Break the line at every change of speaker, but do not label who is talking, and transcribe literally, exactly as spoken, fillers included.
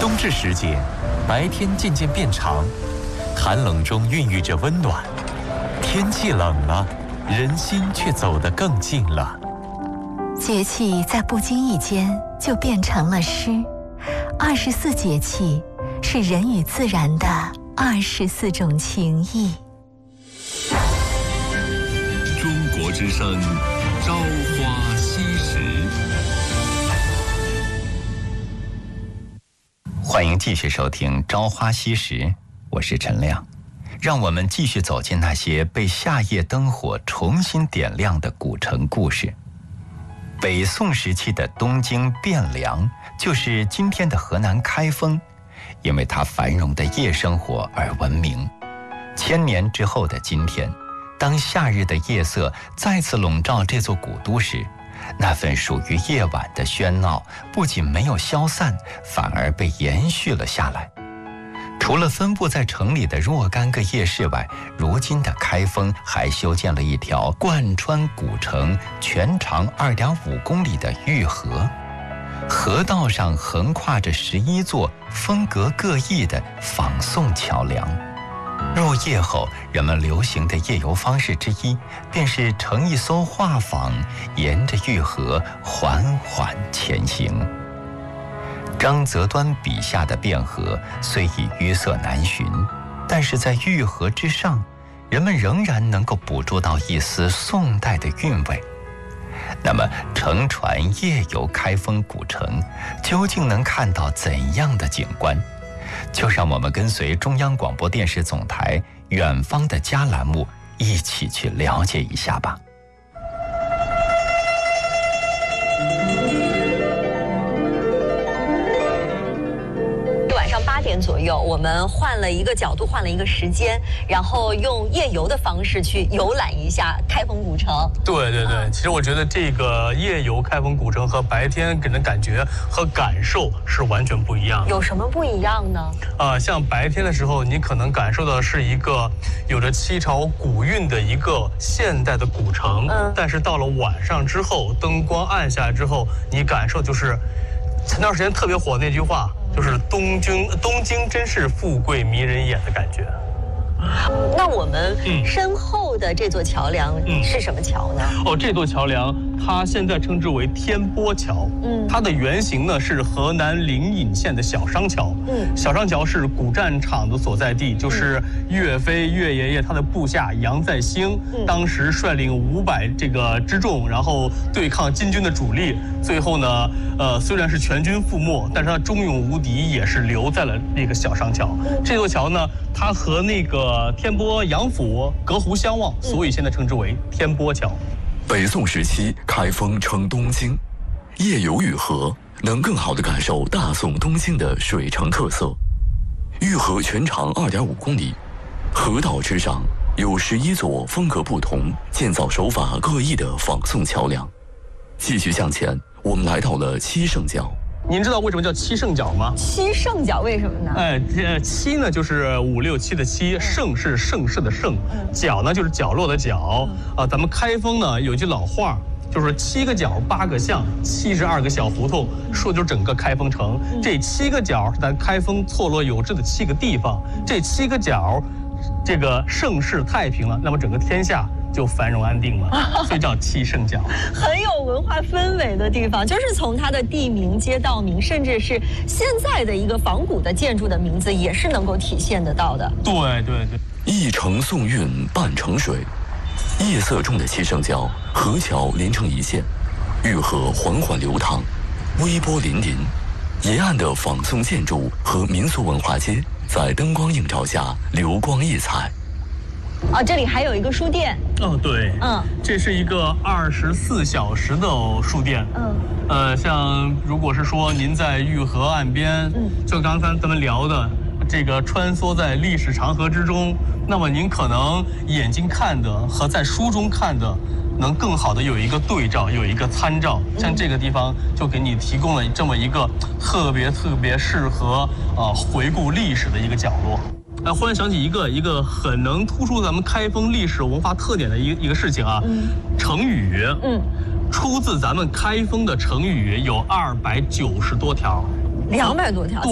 冬至时节，白天渐渐变长，寒冷中孕育着温暖。天气冷了，人心却走得更近了。
节气在不经意间就变成了诗。二十四节气是人与自然的二十四种情谊。
中国之声，朝花夕拾。
欢迎继续收听《朝花夕拾》，我是陈亮。让我们继续走进那些被夏夜灯火重新点亮的古城故事。北宋时期的东京汴梁，就是今天的河南开封，因为它繁荣的夜生活而闻名。千年之后的今天，当夏日的夜色再次笼罩这座古都时，那份属于夜晚的喧闹不仅没有消散，反而被延续了下来。除了分布在城里的若干个夜市外，如今的开封还修建了一条贯穿古城、全长 二点五公里的御河。河道上横跨着十一座风格各异的仿宋桥梁。入夜后，人们流行的夜游方式之一，便是乘一艘画舫，沿着御河缓缓前行。张择端笔下的汴河虽已淤色难寻，但是在御河之上，人们仍然能够捕捉到一丝宋代的韵味。那么，乘船夜游开封古城，究竟能看到怎样的景观？就让我们跟随中央广播电视总台远方的家栏目一起去了解一下吧。
八点左右，我们换了一个角度，换了一个时间，然后用夜游的方式去游览一下开封古城。
对对对，
嗯、
其实我觉得这个夜游开封古城和白天给人的感觉和感受是完全不一样的。
有什么不一样呢？
啊、呃，像白天的时候，你可能感受到的是一个有着七朝古韵的一个现代的古城，嗯，但是到了晚上之后，灯光暗下来之后，你感受就是前段时间特别火那句话。就是东京，东京真是富贵迷人眼的感觉。
那我们身后的这座桥梁是什么桥呢？
嗯、哦，这座桥梁它现在称之为天波桥。嗯，它的原型呢是河南灵隐县的小商桥。嗯，小商桥是古战场的所在地，就是岳飞岳爷爷他的部下杨再兴，嗯、当时率领五百这个之众，然后对抗金军的主力。最后呢，呃，虽然是全军覆没，但是他忠勇无敌，也是留在了那个小商桥。嗯、这座桥呢，它和那个天波杨府隔湖相望，所以现在称之为天波桥。
北宋时期，开封称东京，夜游御河能更好地感受大宋东京的水城特色。御河全长 二点五公里，河道之上有十一座风格不同、建造手法各异的仿宋桥梁。继续向前，我们来到了七圣角。
您知道为什么叫七圣角吗？
七圣角为什么呢？
哎，这七呢就是五六七的七，圣是盛世的盛，角呢就是角落的角。啊，咱们开封呢有句老话，就是七个角八个巷，七十二个小胡同，说就是整个开封城。这七个角是咱开封错落有致的七个地方，这七个角，这个盛世太平了，那么整个天下就繁荣安定了，所以叫七圣角。
很有文化氛围的地方，就是从它的地名、街道名，甚至是现在的一个仿古的建筑的名字，也是能够体现得到的。
对对对，
一城宋韵半城水，夜色中的七圣角，河桥连成一线，御河缓缓流淌，微波粼粼。沿岸的仿宋建筑和民俗文化街，在灯光映照下流光溢彩。
啊，这里还有一个书店。
哦，对，
嗯，
这是一个二十四小时的书店。嗯，呃，像如果是说您在御河岸边，嗯，就刚才咱们聊的这个穿梭在历史长河之中，那么您可能眼睛看的和在书中看的能更好的有一个对照，有一个参照。像这个地方就给你提供了这么一个特别特别适合呃回顾历史的一个角落。哎，忽然想起一个一个很能突出咱们开封历史文化特点的一个一个事情啊，嗯，成语，嗯，出自咱们开封的成语有二百九十多条，
两百多条，